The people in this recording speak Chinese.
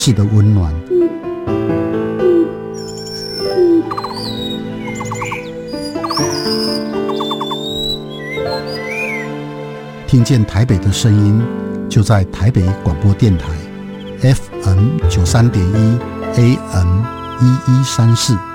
市的温暖。听见台北的声音，就在台北广播电台 FM 93.1 AM 1134。